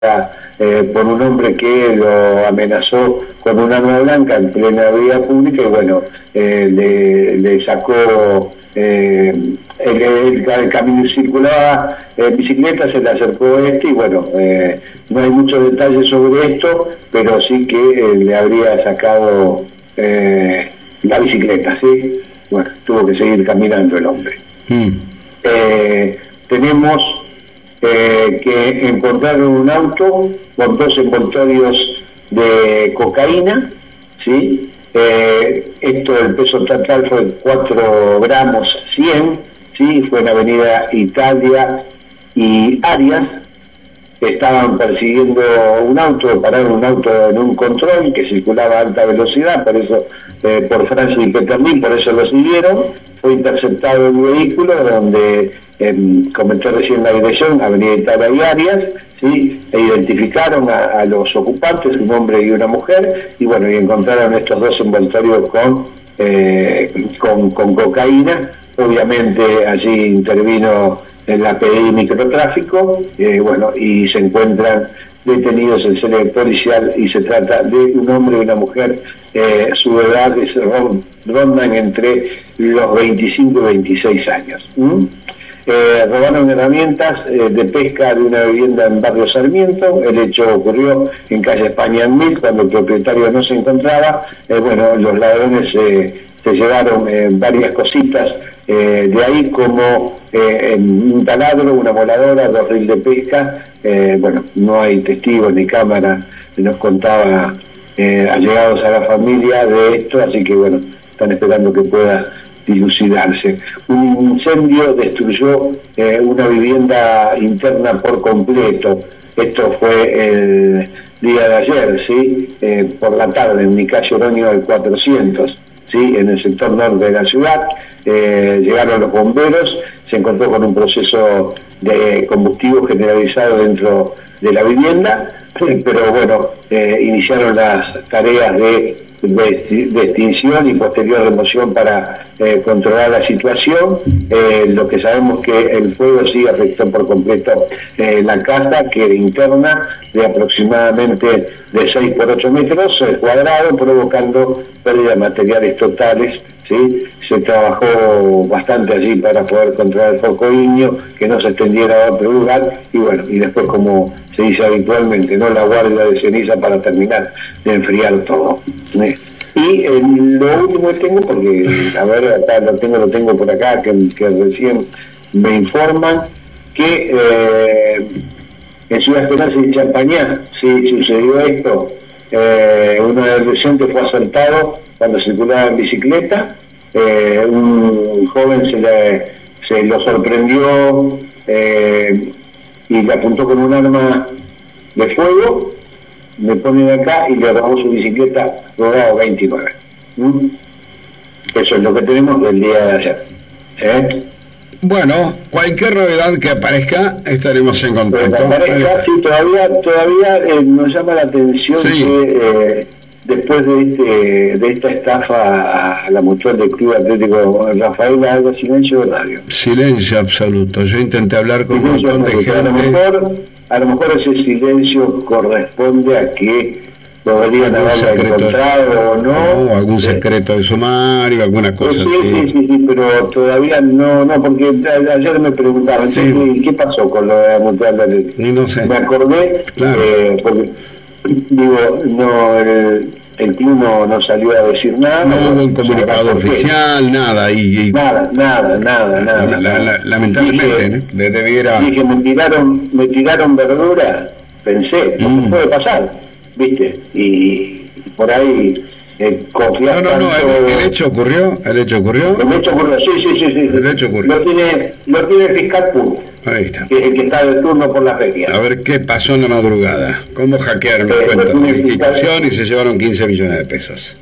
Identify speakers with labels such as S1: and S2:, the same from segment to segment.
S1: por un hombre que lo amenazó con un arma blanca en plena vía pública y bueno, le sacó el camino y circulaba en bicicleta, se le acercó y bueno, no hay muchos detalles sobre esto, pero sí que le habría sacado la bicicleta, ¿sí? Bueno, tuvo que seguir caminando el hombre. Tenemos que encontraron un auto con 2 envoltorios de cocaína, ¿sí? Esto, el peso total fue 4 gramos 100, ¿sí? Fue en Avenida Italia y Arias. Estaban persiguiendo un auto, pararon un auto en un control que circulaba a alta velocidad, por eso por Francia y Peterlín, por eso lo siguieron. Fue interceptado el vehículo donde comenté recién la dirección, Avenida Italia y Arias, ¿sí? E identificaron a los ocupantes, un hombre y una mujer, y bueno, y encontraron estos 2 envoltorios con cocaína. Obviamente allí intervino la PDI microtráfico, bueno, y se encuentran detenidos en sede policial y se trata de un hombre y una mujer, su edad rondan entre los 25 y 26 años. Robaron herramientas de pesca de una vivienda en Barrio Sarmiento. El hecho ocurrió en calle España en 1000, cuando el propietario no se encontraba. Bueno, los ladrones se llevaron varias cositas de ahí, como un taladro, una moladora, 2 reels de pesca. Bueno, no hay testigos ni cámara, nos contaba allegados a la familia de esto, así que bueno, están esperando que pueda dilucidarse. Un incendio destruyó una vivienda interna por completo. Esto fue el día de ayer, ¿sí? Por la tarde, en mi calle Oroño del 400, ¿sí? En el sector norte de la ciudad. Llegaron los bomberos, se encontró con un proceso de combustible generalizado dentro de la vivienda, pero bueno, iniciaron las tareas de extinción y posterior remoción para controlar la situación. Lo que sabemos que el fuego sí afectó por completo la casa, que era interna, de aproximadamente de 6 por 8 metros cuadrados, provocando pérdidas materiales totales, ¿sí? Se trabajó bastante allí para poder controlar el foco ignio, que no se extendiera a otro lugar, y bueno, y después, como se dice habitualmente, no la guardia de ceniza para terminar de enfriar todo. Y lo último que tengo, porque a ver, acá lo tengo por acá, que recién me informan que en Ciudad Esperanza y Champañá sí sucedió esto. Un adolescente fue asaltado cuando circulaba en bicicleta. Un joven se lo sorprendió y le apuntó con un arma de fuego. Me ponen acá y le robó su bicicleta, robado 29. Eso es lo que tenemos del día de ayer.
S2: Bueno, cualquier novedad que aparezca estaremos en contacto.
S1: Sí, todavía nos llama la atención, sí, que después de esta estafa a la mutual del Club Atlético Rafael, algo silencio de radio.
S2: Silencio absoluto. Yo intenté hablar con un montón de gente.
S1: A lo mejor ese silencio corresponde a que podrían haberla encontrado o no.
S2: No, algún secreto de sumario, alguna cosa así.
S1: Sí, pero todavía no, porque ayer me preguntaban, ¿qué pasó con lo de la mutual?
S2: Y no sé.
S1: Me acordé, claro. Porque digo, no, el club no salió a decir nada.
S2: No hubo un comunicado oficial, nada.
S1: Nada.
S2: Lamentablemente,
S1: dije, me tiraron verdura, pensé, no puede pasar, ¿viste? Y por ahí confiar
S2: No, el hecho ocurrió.
S1: El hecho ocurrió, sí.
S2: El hecho ocurrió.
S1: Lo tiene el fiscal Puro.
S2: Ahí está.
S1: Que es el que está de turno por la feria.
S2: A ver qué pasó en la madrugada. ¿Cómo hackearon las cuentas de la institución y se llevaron 15 millones de pesos?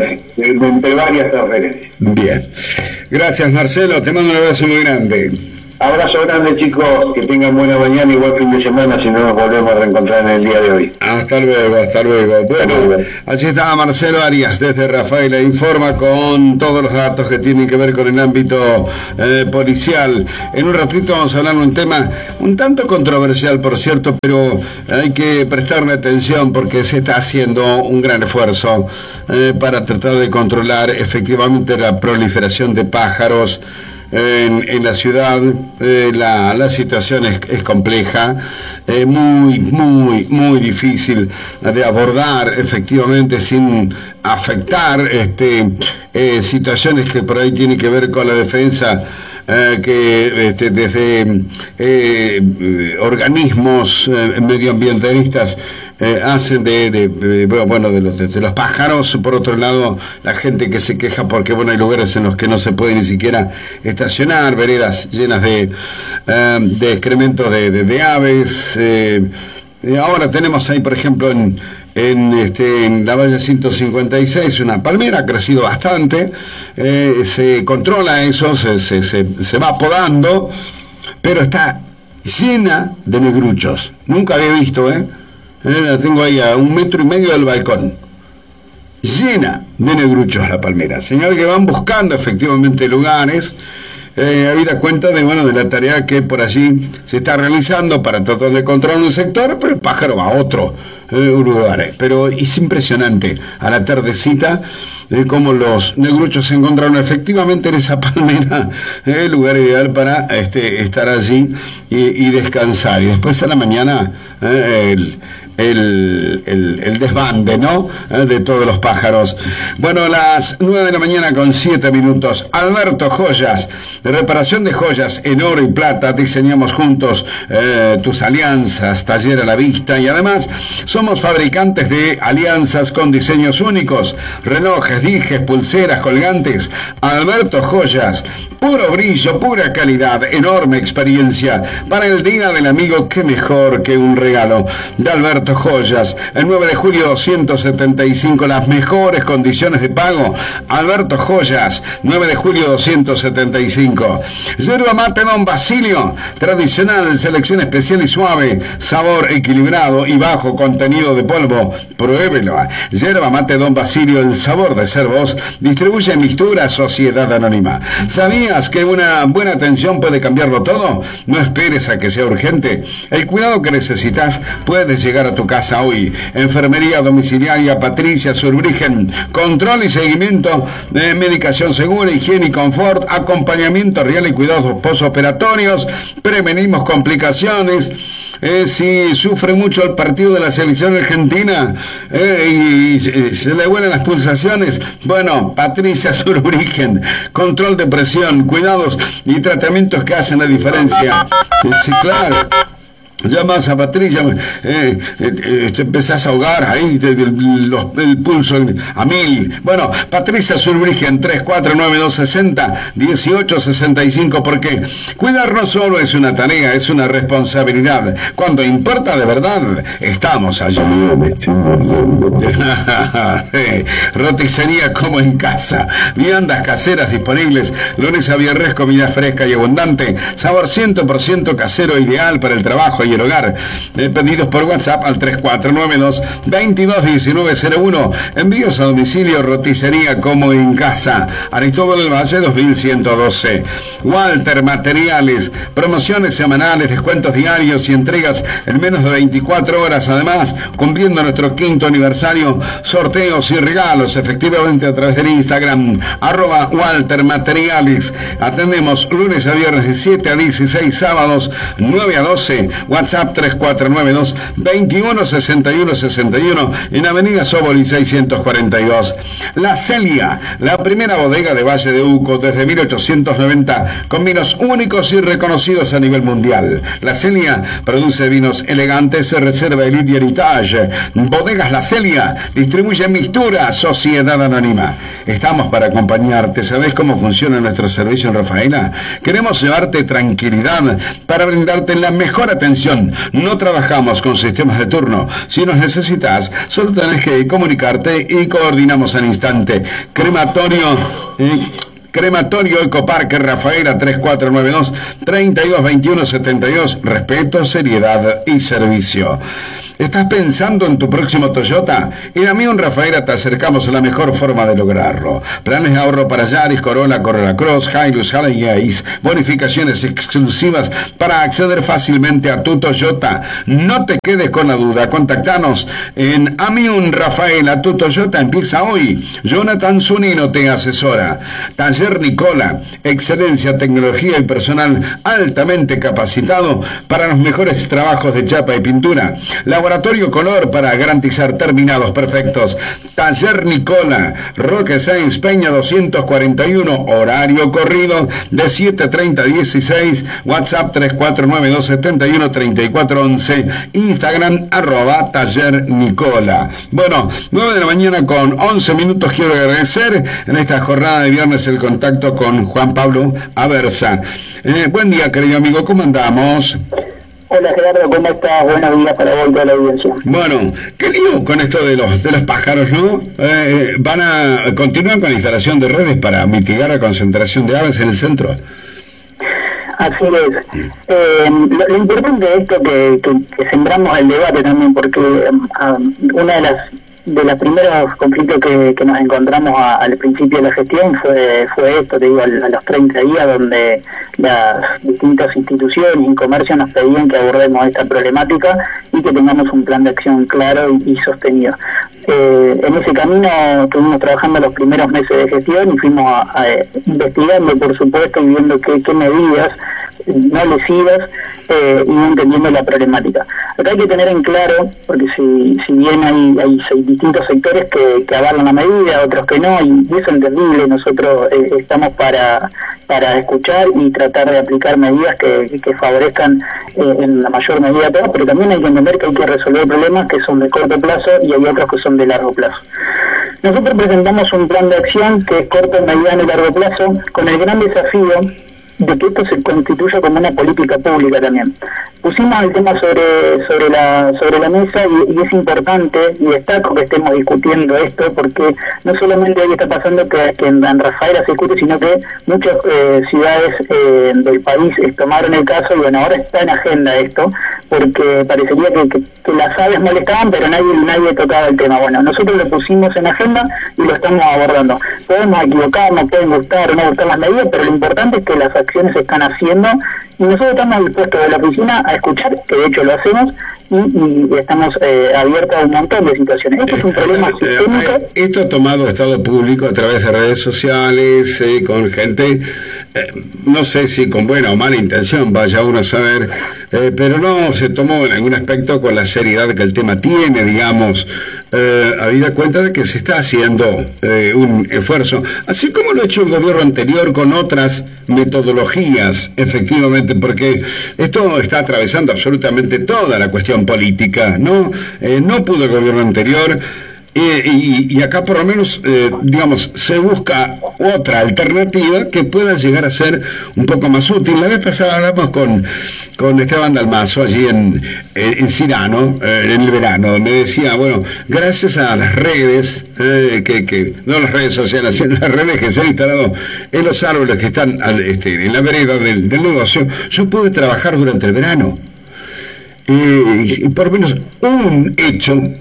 S1: Entre varias transferencias.
S2: Bien. Gracias, Marcelo. Te mando un abrazo muy grande.
S1: Abrazo grande, chicos, que tengan buena mañana y buen fin de semana si no nos volvemos a reencontrar en el día de hoy.
S2: Hasta luego, hasta luego. Bueno, allí estaba Marcelo Arias desde Rafaela Informa con todos los datos que tienen que ver con el ámbito policial. En un ratito vamos a hablar de un tema un tanto controversial, por cierto, pero hay que prestarle atención porque se está haciendo un gran esfuerzo para tratar de controlar efectivamente la proliferación de pájaros en la ciudad. La situación es compleja, muy difícil de abordar efectivamente sin afectar situaciones que por ahí tienen que ver con la defensa que desde organismos medioambientalistas hacen de los pájaros. Por otro lado, la gente que se queja porque hay lugares en los que no se puede ni siquiera estacionar, veredas llenas de excrementos de aves. Ahora tenemos ahí, por ejemplo, en la Valle 156, una palmera ha crecido bastante, se controla eso, se va podando, pero está llena de negruchos. Nunca había visto, la tengo ahí a 1,5 metros del balcón. Llena de negruchos la palmera. Señal que van buscando efectivamente lugares. Habida cuenta de la tarea que por allí se está realizando para tratar de controlar un sector, pero el pájaro va a otro lugar. Pero es impresionante a la tardecita cómo los negruchos se encontraron efectivamente en esa palmera, el lugar ideal para estar allí y descansar. Y después a la mañana el desbande, ¿no? De todos los pájaros. Bueno, las 9 de la mañana con 7 minutos. Alberto Joyas, de reparación de joyas en oro y plata. Diseñamos juntos tus alianzas, taller a la vista, y además somos fabricantes de alianzas con diseños únicos, relojes, dijes, pulseras, colgantes. Alberto Joyas, puro brillo, pura calidad, enorme experiencia. Para el Día del Amigo, qué mejor que un regalo de Alberto Joyas. El 9 de julio 275, las mejores condiciones de pago. Alberto Joyas, 9 de julio 275. Yerba mate Don Basilio, tradicional, selección especial y suave, sabor equilibrado y bajo contenido de polvo. Pruébelo. Yerba mate Don Basilio, el sabor de ser vos. Distribuye Mixtura Sociedad Anónima. ¿Sabías que una buena atención puede cambiarlo todo? No esperes a que sea urgente. El cuidado que necesitas puede llegar a tu casa hoy. Enfermería domiciliaria Patricia Surbrigen, control y seguimiento de medicación segura, higiene y confort, acompañamiento real y cuidados posoperatorios. Prevenimos complicaciones. Si sufre mucho el partido de la selección argentina y se le vuelan las pulsaciones, Patricia Surbrigen, control de presión, cuidados y tratamientos que hacen la diferencia. Sí, claro. Llamas a Patricia, te empezás a ahogar ahí, el pulso a 1000. Patricia Surbrigen, 349-260-1865, porque cuidar no solo es una tarea, es una responsabilidad. Cuando importa de verdad, estamos allí. Roticería como en casa. Viandas caseras disponibles, lunes a viernes, comida fresca y abundante, sabor 100% casero, ideal para el trabajo y el hogar. Pedidos por WhatsApp al 3492-221901. Envíos a domicilio, roticería como en casa. Aristóbal del Valle 2112. Walter Materiales, promociones semanales, descuentos diarios y entregas en menos de 24 horas. Además, cumpliendo nuestro 5º aniversario, sorteos y regalos efectivamente a través del Instagram @Walter Materiales. Atendemos lunes a viernes de 7 a 16, sábados 9 a 12. WhatsApp 3492-216161 en Avenida Sóboli 642. La Celia, la primera bodega de Valle de Uco desde 1890, con vinos únicos y reconocidos a nivel mundial. La Celia produce vinos elegantes, reserva Elite y Heritage. Bodegas La Celia distribuye Mixtura Sociedad Anónima. Estamos para acompañarte. ¿Sabés cómo funciona nuestro servicio en Rafaela? Queremos llevarte tranquilidad para brindarte la mejor atención. No trabajamos con sistemas de turno. Si nos necesitas, solo tenés que comunicarte y coordinamos al instante. Crematorio Crematorio Ecoparque Rafaela 3492-322172. Respeto, seriedad y servicio. ¿Estás pensando en tu próximo Toyota? En Amión Rafaela te acercamos a la mejor forma de lograrlo. Planes de ahorro para Yaris, Corolla, Corolla Cross, Hilux, Harley Ace. Bonificaciones exclusivas para acceder fácilmente a tu Toyota. No te quedes con la duda. Contactanos en Amión Rafaela. Tu Toyota empieza hoy. Jonathan Zunino te asesora. Taller Nicola. Excelencia, tecnología y personal altamente capacitado para los mejores trabajos de chapa y pintura. Laboratorio Color para garantizar terminados perfectos. Taller Nicola, Roque Sáenz Peña 241, horario corrido de 7:30 a 16, WhatsApp 3492713411, Instagram @Taller Nicola. Bueno, 9 de la mañana con 11 minutos. Quiero agradecer en esta jornada de viernes el contacto con Juan Pablo Aversa. Buen día, querido amigo, ¿cómo andamos?
S3: Hola Gerardo, ¿cómo estás? Buenos días para vos y toda la audiencia.
S2: Bueno, qué lío con esto de los pájaros, ¿no? ¿Van a continuar con la instalación de redes para mitigar la concentración de aves en el centro?
S3: Así es. Lo importante de esto que sembramos el debate también, porque una de los primeros conflictos que nos encontramos al principio de la gestión fue esto, te digo, a los 30 días, donde las distintas instituciones y comercios nos pedían que abordemos esta problemática y que tengamos un plan de acción claro y sostenido. En ese camino estuvimos trabajando los primeros meses de gestión y fuimos investigando, por supuesto, y viendo qué medidas no lesivas y entendiendo la problemática. Acá hay que tener en claro, porque si bien hay distintos sectores que avalan la medida, otros que no, y es entendible, nosotros estamos para escuchar y tratar de aplicar medidas que favorezcan en la mayor medida a todos, pero también hay que entender que hay que resolver problemas que son de corto plazo y hay otros que son de largo plazo. Nosotros presentamos un plan de acción que es corto, mediano y largo plazo, con el gran desafío de que esto se constituya como una política pública también. Pusimos el tema sobre la mesa y es importante, y destaco que estemos discutiendo esto, porque no solamente hoy está pasando que en Rafaela se discute, sino que muchas ciudades del país tomaron el caso y bueno, ahora está en agenda esto, porque parecería que las aves molestaban, pero nadie tocaba el tema. Bueno, nosotros lo pusimos en agenda y lo estamos abordando. Podemos equivocarnos, pueden gustar o no gustar las medidas, pero lo importante es que las acciones se están haciendo y nosotros estamos dispuestos de la oficina a escuchar, que de hecho lo hacemos, y estamos abiertos a un montón de situaciones. Este es un problema sistémico.
S2: Esto ha tomado estado público a través de redes sociales, con gente, no sé si con buena o mala intención, vaya uno a saber, pero no se tomó en algún aspecto con la seriedad que el tema tiene, digamos, habida cuenta de que se está haciendo un esfuerzo, así como lo ha hecho el gobierno anterior con otras metodologías, efectivamente, porque esto está atravesando absolutamente toda la cuestión política, ¿no? No pudo el gobierno anterior, y acá por lo menos, digamos, se busca otra alternativa que pueda llegar a ser un poco más útil. La vez pasada hablamos con Esteban Dalmazo allí en Cirano, en el verano. Me decía, bueno, gracias a las redes, no las redes sociales, sino las redes que se han instalado en los árboles que están en la vereda del negocio, yo pude trabajar durante el verano. Y por lo menos un hecho